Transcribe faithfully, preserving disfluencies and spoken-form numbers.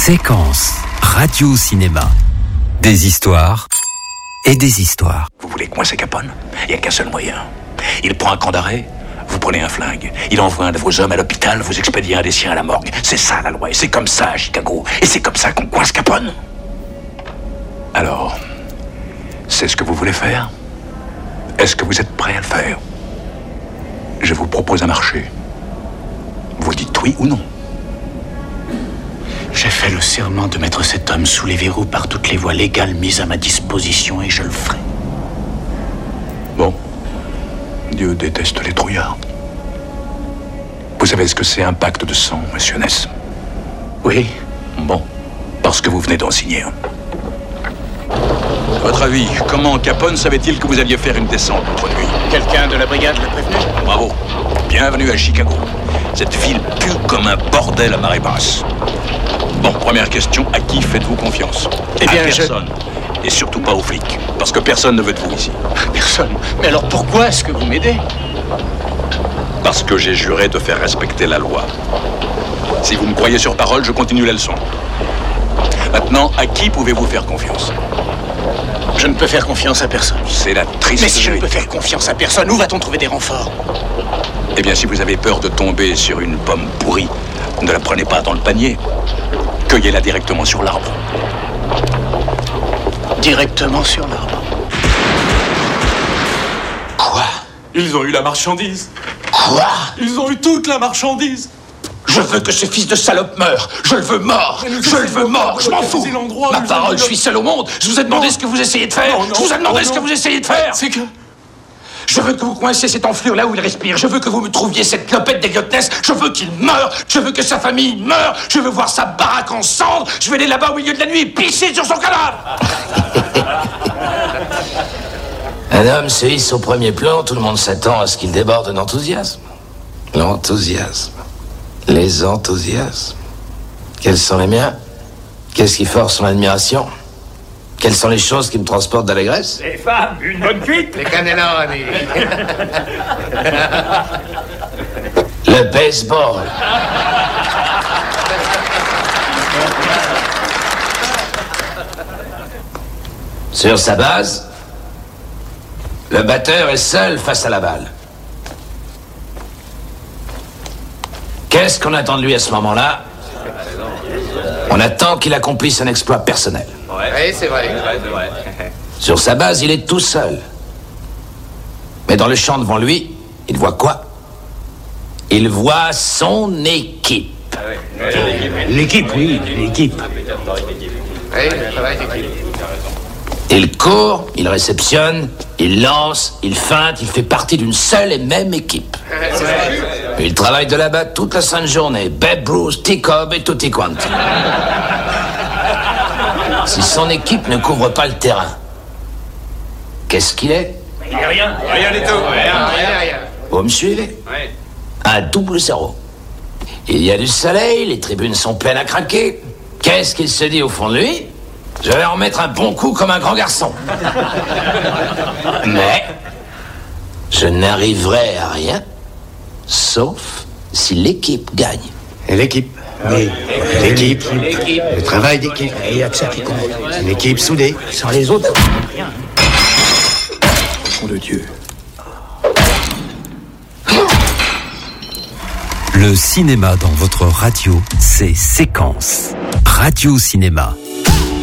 Séquence radio-cinéma. Des histoires et des histoires. Vous voulez coincer Capone? Il n'y a qu'un seul moyen. Il prend un camp d'arrêt, vous prenez un flingue. Il envoie un de vos hommes à l'hôpital, vous expédiez un des siens à la morgue. C'est ça la loi, et c'est comme ça à Chicago. Et c'est comme ça qu'on coince Capone. Alors, c'est ce que vous voulez faire? Est-ce que vous êtes prêt à le faire? Je vous propose un marché. Vous dites oui ou non? J'ai fait le serment de mettre cet homme sous les verrous par toutes les voies légales mises à ma disposition et je le ferai. Bon. Dieu déteste les trouillards. Vous savez ce que c'est un pacte de sang, monsieur Ness? Oui. Bon. Parce que vous venez d'en signer un. À votre avis, comment Capone savait-il que vous alliez faire une descente contre lui? Quelqu'un de la brigade l'a prévenu? Bravo. Bienvenue à Chicago. Cette ville pue comme un bordel à marée basse. Bon, première question, à qui faites-vous confiance? Eh bien, à personne. Je... Et surtout pas aux flics, parce que personne ne veut de vous ici. Personne? Mais alors pourquoi est-ce que vous m'aidez? Parce que j'ai juré de faire respecter la loi. Si vous me croyez sur parole, je continue la leçon. Maintenant, à qui pouvez-vous faire confiance? Je ne peux faire confiance à personne. C'est la triste Mais si je ne vérité. peux faire confiance à personne, où va-t-on trouver des renforts? Eh bien, si vous avez peur de tomber sur une pomme pourrie, ne la prenez pas dans le panier. Cueillez-la directement sur l'arbre. Directement sur l'arbre. Quoi? Ils ont eu la marchandise. Quoi? Ils ont eu toute la marchandise. Je veux que ce fils de salope meure. Je le veux mort. Je le veux mort. Je m'en fous. Ma parole, je suis seul au monde. Je vous ai demandé ce que vous essayez de faire. Je vous ai demandé ce que vous essayez de faire. C'est que... Je veux que vous coinciez cette enflure là où il respire. Je veux que vous me trouviez cette clopette d'Eliotness. Je veux qu'il meure. Je veux que sa famille meure. Je veux voir sa baraque en cendres. Je veux aller là-bas au milieu de la nuit et pisser sur son cadavre. Un homme se hisse au premier plan, tout le monde s'attend à ce qu'il déborde d'enthousiasme. L'enthousiasme. Les enthousiasmes. Quels sont les miens? Qu'est-ce qui force son admiration? Quelles sont les choses qui me transportent d'allégresse? Les femmes, une bonne cuite. Les cannelloni. Le baseball. Sur sa base, le batteur est seul face à la balle. Qu'est-ce qu'on attend de lui à ce moment-là? On attend qu'il accomplisse un exploit personnel. Oui, c'est vrai. Sur sa base, il est tout seul. Mais dans le champ devant lui, il voit quoi? Il voit son équipe. L'équipe, oui, l'équipe. Oui, le travail d'équipe. Il court, il réceptionne, il lance, il feinte, il fait partie d'une seule et même équipe. C'est vrai. Il travaille de là-bas toute la sainte journée. Babe Ruth, T-Cobb et tutti quanti. Si son équipe ne couvre pas le terrain, qu'est-ce qu'il est? Il n'y a rien. Rien du tout. Rien, rien, rien. Vous me suivez? Oui. Un double zéro. Il y a du soleil, les tribunes sont pleines à craquer. Qu'est-ce qu'il se dit au fond de lui? Je vais en mettre un bon coup comme un grand garçon. Mais je n'arriverai à rien, sauf si l'équipe gagne. Et l'équipe. Oui, l'équipe. L'équipe. Le travail d'équipe. Il n'y a que ça qui compte. Une équipe soudée. Sans les autres, rien. Nom de Dieu. Le cinéma dans votre radio, c'est Séquence radio-cinéma.